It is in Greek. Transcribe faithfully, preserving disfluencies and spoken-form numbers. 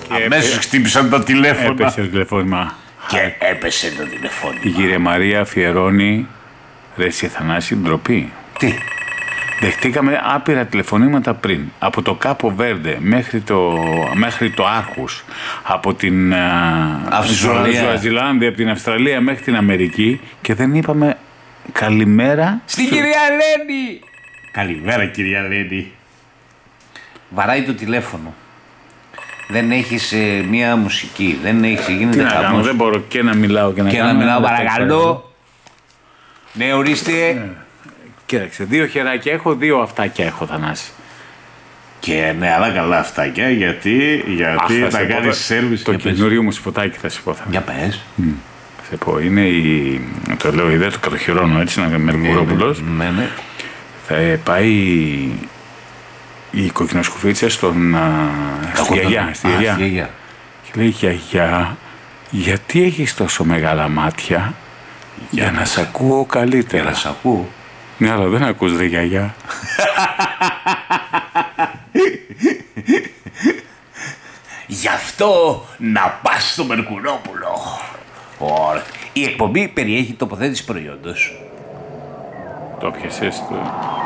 Αμέσως χτύπησαν το τηλέφωνο. Έπεσε το τηλεφώνημα. Και έπεσε το τηλεφώνημα. Η κυρία Μαρία αφιερώνει, ρε εσύ Θανάση, ντροπή. Τι? Δεχτήκαμε άπειρα τηλεφωνήματα πριν. Από το Κάπο Βέρντε μέχρι το, μέχρι το Άρχους. Από την Ζουαζιλάνδη, από την Αυστραλία μέχρι την Αμερική. Και δεν είπαμε καλημέρα στην στο... κυρία Λένη. Καλημέρα κυρία Λένη. Βαράει το τηλέφωνο. Δεν έχεις ε, μία μουσική. Δεν έχεις, γίνεται χαμός. Τι να κάνω, δεν μπορώ και να μιλάω και να και κάνω. Και να μιλάω παρακαλώ. Ναι, ορίστε. Ναι. Κοίταξε, δύο χεράκια έχω, δύο αυτάκια έχω, Θανάση. Και ναι, αλλά καλά αυτάκια, γιατί, γιατί Αχ, θα κάνεις σέρβις. Το καινούριο μου σποτάκι θα σου πω. Για πες. Mm. Σε πω, είναι η, το λέω ιδέα του κατοχυρώνω, έτσι, να είμαι Μερκουρόπουλος. Ναι, ναι. Θα πάει η κοκκινοσκουφίτσα στον, στη γιαγιά. Στη γιαγιά. Και λέει, γιαγιά, γιατί έχεις τόσο μεγάλα μάτια? Για, για να σ' ακούω καλύτερα. Για να σ' ακούω. Ναι, αλλά δεν ακούς, ρε γιαγιά. Γι' αυτό να πας στο Μερκουρόπουλο. Ωραία. Η εκπομπή περιέχει τοποθέτηση προϊόντος. Το πιασες το...